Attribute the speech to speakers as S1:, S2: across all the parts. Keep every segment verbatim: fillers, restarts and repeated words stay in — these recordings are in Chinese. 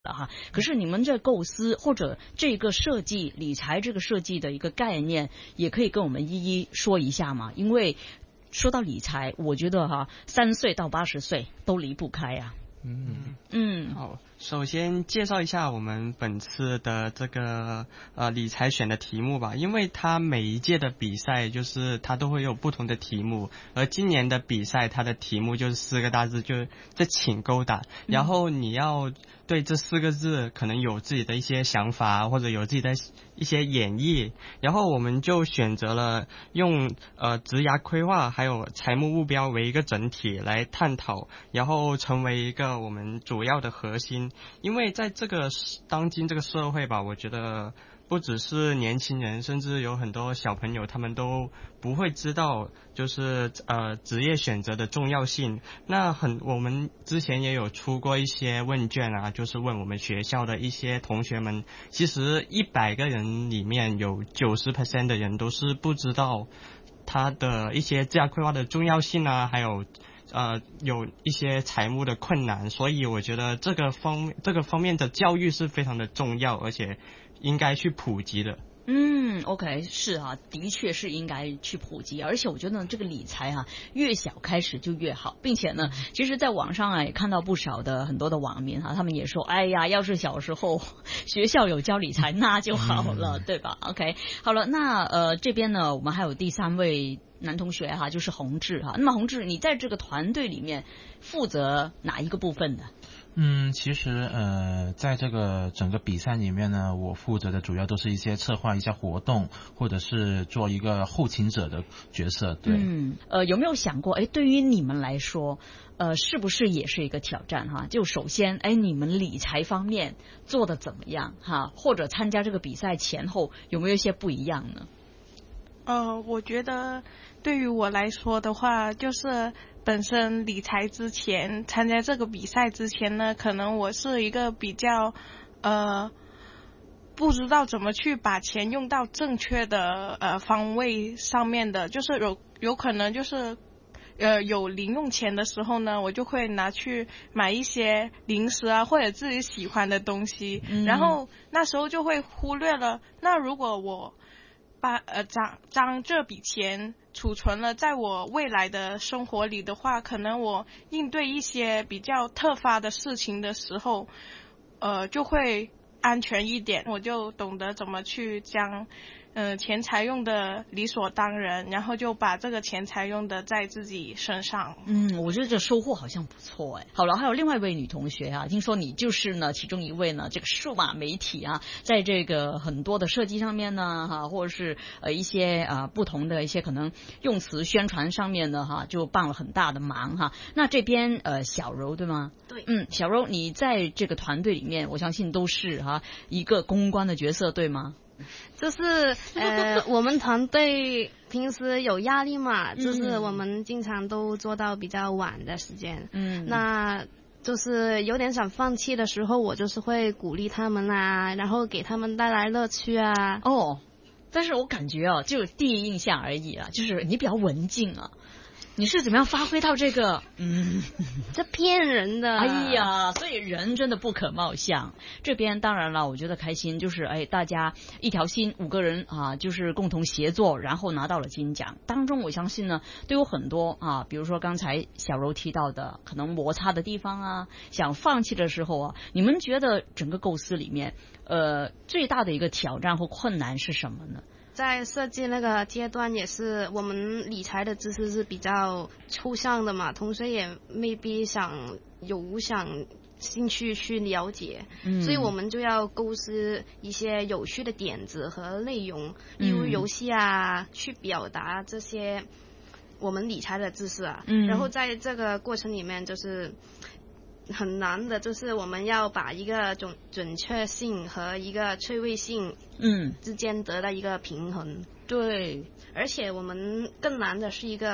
S1: 了哈，可是你们这构思或者这个设计理财这个设计的一个概念，也可以跟我们一一说一下吗？因为说到理财，我觉得哈，三岁到八十岁都离不开啊。
S2: 嗯
S1: 嗯，
S2: 好，首先介绍一下我们本次的这个呃理财选的题目吧，因为它每一届的比赛就是它都会有不同的题目，而今年的比赛它的题目就是四个大字，就是这请勾搭，然后你要对这四个字可能有自己的一些想法或者有自己的一些演绎，然后我们就选择了用呃职涯规划还有财务目标为一个整体来探讨，然后成为一个我们主要的核心。因为在这个当今这个社会吧，我觉得不只是年轻人，甚至有很多小朋友他们都不会知道就是呃职业选择的重要性。那很我们之前也有出过一些问卷啊，就是问我们学校的一些同学们，其实一百个人里面有 百分之九十 的人都是不知道他的一些职业规划的重要性啊，还有呃，有一些财务的困难，所以我觉得这个方这个方面的教育是非常的重要，而且应该去普及的。
S1: 嗯 ，OK， 是啊，的确是应该去普及，而且我觉得呢，这个理财哈、啊，越小开始就越好，并且呢，其实在网上啊也看到不少的很多的网民哈、啊，他们也说，哎呀，要是小时候学校有教理财那就好了，对吧 ？OK， 好了，那呃这边呢，我们还有第三位男同学哈、啊，就是宏志哈、啊。那么宏志，你在这个团队里面负责哪一个部分呢？
S3: 嗯，其实呃，在这个整个比赛里面呢，我负责的主要都是一些策划一些活动，或者是做一个后勤者的角色。对，
S1: 嗯，呃，有没有想过，哎，对于你们来说，呃，是不是也是一个挑战哈？就首先，哎，你们理财方面做的怎么样哈？或者参加这个比赛前后有没有一些不一样呢？
S4: 呃，我觉得对于我来说的话，就是本身理财之前参加这个比赛之前呢，可能我是一个比较呃不知道怎么去把钱用到正确的呃方位上面的，就是有有可能就是呃有零用钱的时候呢，我就会拿去买一些零食啊或者自己喜欢的东西、嗯、然后那时候就会忽略了，那如果我把呃将将这笔钱储存了在我未来的生活里的话，可能我应对一些比较突发的事情的时候呃就会安全一点，我就懂得怎么去将呃钱财用的理所当然，然后就把这个钱财用的在自己身上。
S1: 嗯，我觉得这收获好像不错哎。好了，还有另外一位女同学啊，听说你就是呢其中一位呢，这个数码媒体啊，在这个很多的设计上面呢哈，或者是呃一些啊、呃、不同的一些可能用词宣传上面呢哈，就帮了很大的忙哈。那这边呃小柔对吗？
S5: 对，
S1: 嗯，小柔你在这个团队里面，我相信都是哈一个公关的角色对吗？
S5: 就是呃，我们团队平时有压力嘛，就是我们经常都做到比较晚的时间，嗯，那就是有点想放弃的时候，我就是会鼓励他们啊，然后给他们带来乐趣啊。
S1: 哦，但是我感觉啊，就第一印象而已啊，就是你比较文静啊。你是怎么样发挥到这个？嗯，
S5: 这骗人的。
S1: 哎呀，所以人真的不可貌相。这边当然了，我觉得开心，就是哎，大家一条心，五个人啊，就是共同协作，然后拿到了金奖。当中，我相信呢，都有很多啊，比如说刚才小柔提到的，可能摩擦的地方啊，想放弃的时候啊，你们觉得整个构思里面，呃，最大的一个挑战或困难是什么呢？
S5: 在设计那个阶段也是，我们理财的知识是比较抽象的嘛，同时也未必想有想兴趣去了解、嗯、所以我们就要构思一些有趣的点子和内容，例如游戏啊、嗯、去表达这些我们理财的知识啊、嗯、然后在这个过程里面就是很难的，就是我们要把一个准准确性和一个趣味性嗯之间得到一个平衡。
S1: 对，
S5: 而且我们更难的是一个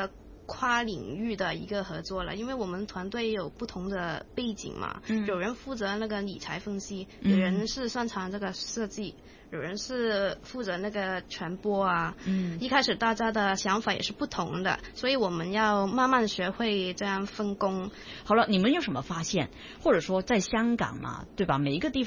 S5: 跨领域的一个合作了，因为我们团队有不同的背景嘛，
S1: 嗯、
S5: 有人负责那个理财分析，有人是擅长这个设计。有人是负责那个传播啊，嗯，一开始大家的想法也是不同的，所以我们要慢慢学会这样分工。
S1: 好了，你们有什么发现？或者说在香港嘛，对吧？每一个地方